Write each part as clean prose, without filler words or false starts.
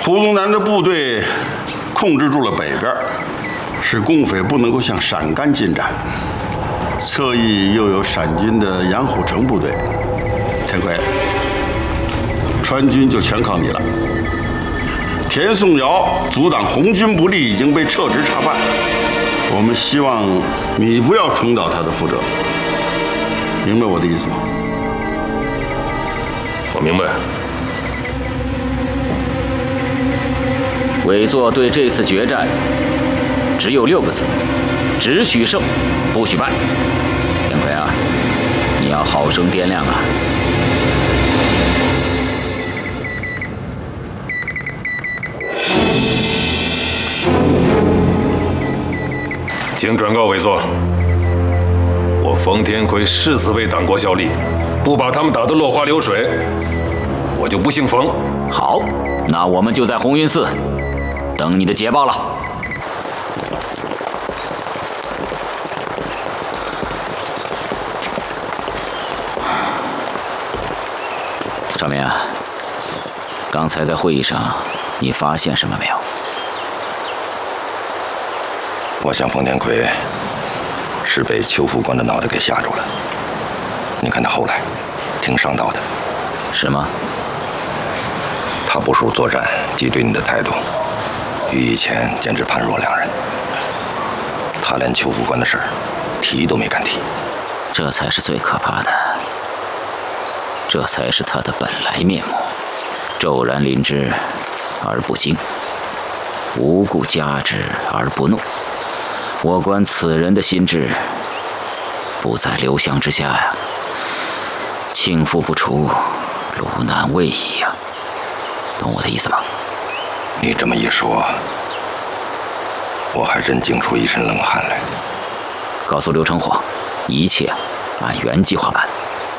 胡宗南的部队控制住了北边，使共匪不能够向陕甘进展。侧翼又有陕军的杨虎城部队。田奎，川军就全靠你了。田颂尧阻挡红军不利，已经被撤职查办。我们希望你不要重蹈他的覆辙，明白我的意思吗？ 我明白。 委座对这次决战只有6个字：只许胜，不许败。田奎啊，你要好生掂量啊！ 请转告委座，我冯天奎誓死为党国效力，不把他们打得落花流水，我就不姓冯。 好，那我们就在红云寺等你的捷报了。少明啊，刚才在会议上，你发现什么没有？ 我想冯天奎是被邱副官的脑袋给吓住了。你看他后来挺上道的。 是吗？ 他部署作战及对你的态度，与以前简直判若两人。他连邱副官的事儿提都没敢提。 这才是最可怕的，这才是他的本来面目：骤然临之而不惊，无故加之而不怒。我观此人的心智不在刘湘之下呀，庆父不除，鲁难未已呀。懂我的意思吗？ 你这么一说，我还真惊出一身冷汗来。 告诉刘成火，一切按原计划办。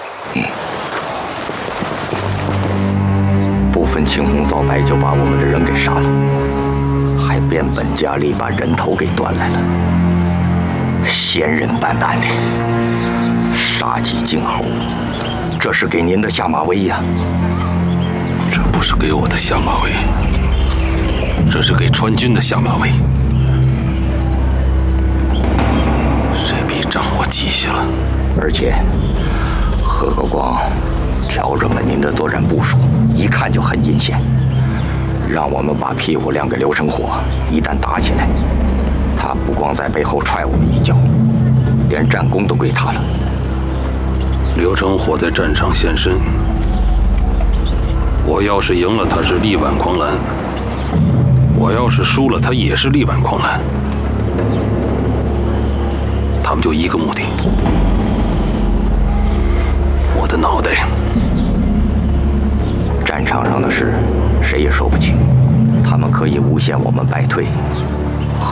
不分青红皂白就把我们的人给杀了，还变本加厉把人头给端来了，仙人板板的，杀鸡儆猴，这是给您的下马威呀！ 这不是给我的下马威，这是给川军的下马威。这笔账我记下了。 而且，何国光调整了您的作战部署，一看就很阴险，让我们把屁股亮给刘成火。一旦打起来，他不光在背后踹我们一脚，连战功都归他了。 刘成火在战场现身，我要是赢了，他是力挽狂澜；我要是输了，他也是力挽狂澜。他们就一个目的，我的脑袋。 战场上的事，谁也说不清。他们可以诬陷我们败退，